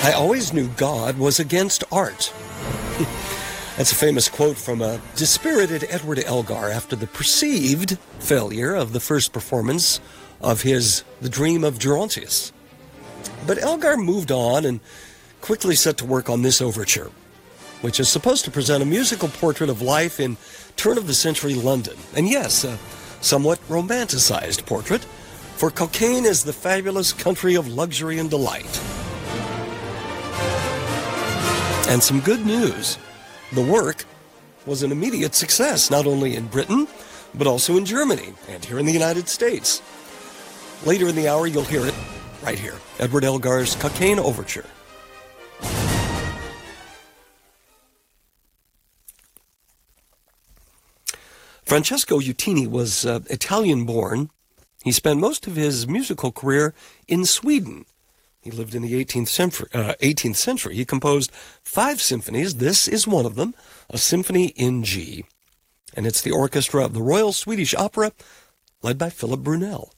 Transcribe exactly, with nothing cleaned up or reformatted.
I always knew God was against art. That's a famous quote from a dispirited Edward Elgar after the perceived failure of the first performance of his The Dream of Gerontius. But Elgar moved on and quickly set to work on this overture, which is supposed to present a musical portrait of life in turn-of-the-century London. And yes, a somewhat romanticized portrait, for Cockaigne is the fabulous country of luxury and delight. And some good news. The work was an immediate success, not only in Britain, but also in Germany and here in the United States. Later in the hour, you'll hear it right here. Edward Elgar's Cockaigne Overture. Francesco Utini was uh, Italian-born. He spent most of his musical career in Sweden. He lived in the eighteenth century. Uh, eighteenth century. He composed five symphonies. This is one of them, a symphony in G. And it's the orchestra of the Royal Swedish Opera, led by Philip Brunel.